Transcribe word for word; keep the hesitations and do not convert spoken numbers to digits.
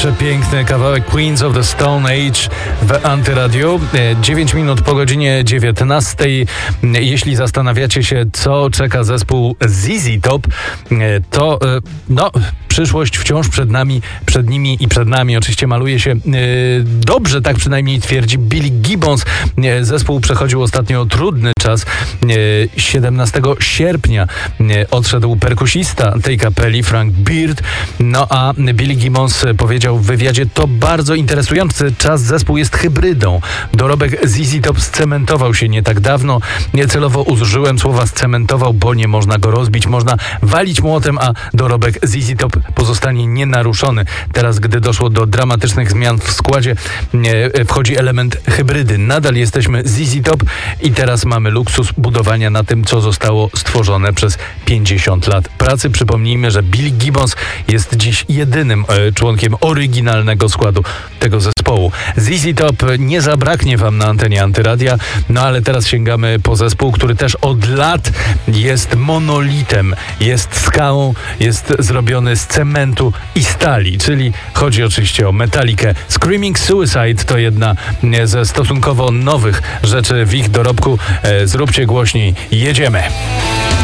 Przepiękny kawałek Queens of the Stone Age w Antyradiu. dziewięć minut po godzinie dziewiętnastej. Jeśli zastanawiacie się, co czeka zespół Z Z Top, to no, przyszłość wciąż przed nami, przed nimi i przed nami oczywiście maluje się dobrze, tak przynajmniej twierdzi Billy Gibbons. Zespół przechodził ostatnio trudny czas. siedemnastego sierpnia odszedł perkusista tej kapeli, Frank Beard. No a Billy Gibbons powiedział w wywiadzie: to bardzo interesujący czas, zespół jest hybrydą. Dorobek Z Z Top scementował się nie tak dawno. Niecelowo użyłem słowa scementował, bo nie można go rozbić. Można walić młotem, a dorobek Z Z Top pozostanie nienaruszony. Teraz, gdy doszło do dramatycznych zmian w składzie, wchodzi element hybrydy. Nadal jesteśmy Z Z Top i teraz mamy luksus budowania na tym, co zostało stworzone przez pięćdziesiąt lat pracy. Przypomnijmy, że Billy Gibbons jest dziś jedynym członkiem oryginalnego składu tego zespołu. Z Z Top nie zabraknie wam na antenie Antyradia, no ale teraz sięgamy po zespół, który też od lat jest monolitem, jest skałą, jest zrobiony z cementu i stali, czyli chodzi oczywiście o Metallicę. Screaming Suicide to jedna ze stosunkowo nowych rzeczy w ich dorobku. Zróbcie głośniej, jedziemy!